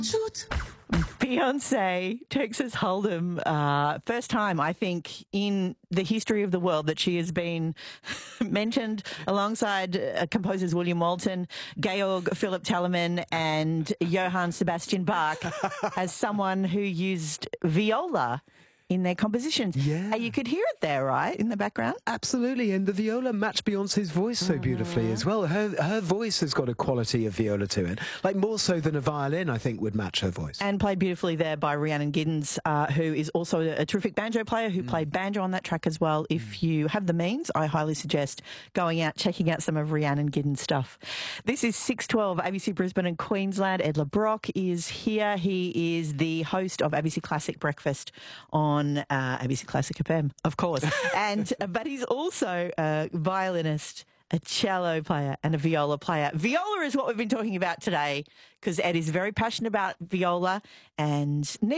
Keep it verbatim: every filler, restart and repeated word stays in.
Shoot. Beyonce, Texas Hold'em, uh, first time, I think, in the history of the world that she has been mentioned alongside uh, composers William Walton, Georg Philipp Telemann and Johann Sebastian Bach as someone who used viola in their compositions. Yeah. And you could hear it there, right, in the background? Absolutely, and the viola matched Beyonce's voice so beautifully Mm-hmm. as well. Her her voice has got a quality of viola to it, like more so than a violin, I think, would match her voice. And played beautifully there by Rhiannon Giddens, uh, who is also a terrific banjo player who mm. played banjo on that track as well. If mm. you have the means, I highly suggest going out, checking out some of Rhiannon Giddens' stuff. This is six twelve, A B C Brisbane and Queensland. Ed LeBrock is here. He is the host of A B C Classic Breakfast on uh, A B C Classic F M, of course. and But he's also a violinist, a cello player and a viola player. Viola is what we've been talking about today because Ed is very passionate about viola and